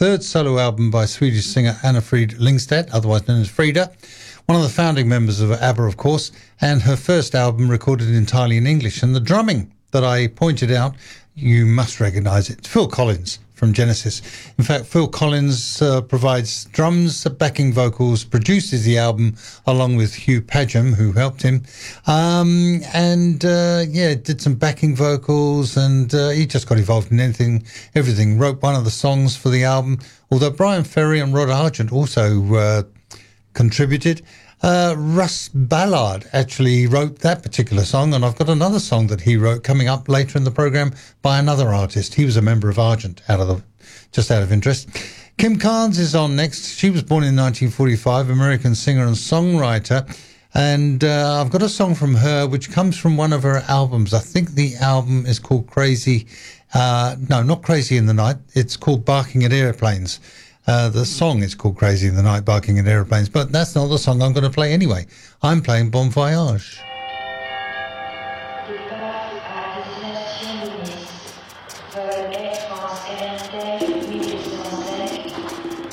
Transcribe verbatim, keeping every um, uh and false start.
third solo album by Swedish singer Anna-Frid Lyngstad, otherwise known as Frida, one of the founding members of ABBA, of course, and her first album recorded entirely in English. And the drumming that I pointed out, you must recognise it. Phil Collins from Genesis. In fact, Phil Collins uh, provides drums, backing vocals, produces the album along with Hugh Padgham, who helped him, um, and uh, yeah, did some backing vocals, and uh, he just got involved in anything, everything. Wrote one of the songs for the album, although Brian Ferry and Rod Argent also uh, contributed. Uh, Russ Ballard actually wrote that particular song, and I've got another song that he wrote coming up later in the program by another artist. He was a member of Argent, out of the, just out of interest. Kim Carnes is on next. She was born in nineteen forty-five, American singer and songwriter, and uh, I've got a song from her which comes from one of her albums. I think the album is called Crazy. Uh, no, not Crazy in the Night. It's called Barking at Airplanes. Uh, the song is called Crazy in the Night, Barking at Aeroplanes, but that's not the song I'm going to play anyway. I'm playing Bon Voyage. Goodbye, à destination Nice. Vol Air France N L T